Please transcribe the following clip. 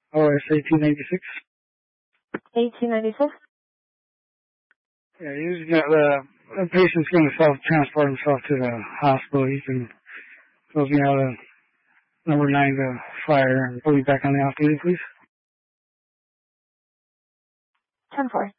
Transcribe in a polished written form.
OS 1896. 1896? Yeah, usually the patient's going to self-transport himself to the hospital. You can go me out of number 9 to fire and pull you back on the off duty, please. 10-4.